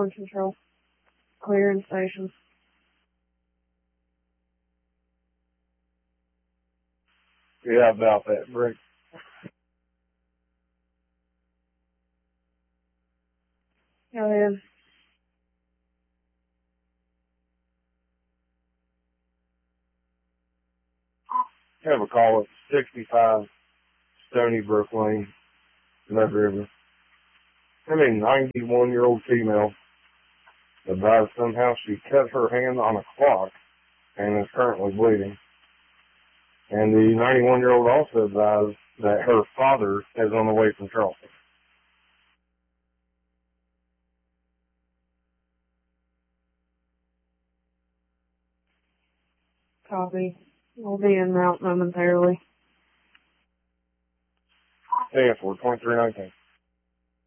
1 Control. Clearing station. Yeah, about that, Rick. Go ahead. Have a call at 65 Stony Brook Lane, Mud River. 91-year-old female advised somehow she cut her hand on a clock and is currently bleeding. And the 91-year-old also advised that her father is on the way from Charleston. Copy. We'll be en route momentarily. Stanford, 2319.